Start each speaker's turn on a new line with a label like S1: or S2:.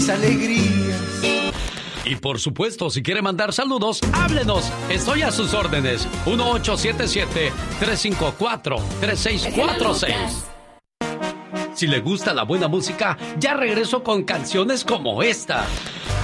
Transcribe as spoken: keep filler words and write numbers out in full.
S1: alegrías.
S2: Y por supuesto, si quiere mandar saludos, háblenos. Estoy a sus órdenes. uno ocho siete siete, tres cinco cuatro, tres seis cuatro seis. Si le gusta la buena música, ya regreso con canciones como esta.